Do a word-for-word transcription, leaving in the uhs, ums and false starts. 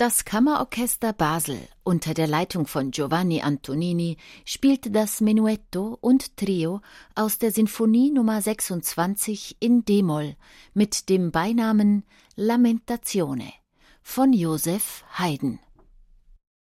Das Kammerorchester Basel unter der Leitung von Giovanni Antonini spielt das Menuetto und Trio aus der Sinfonie Nummer sechsundzwanzig in d-Moll mit dem Beinamen Lamentazione von Joseph Haydn.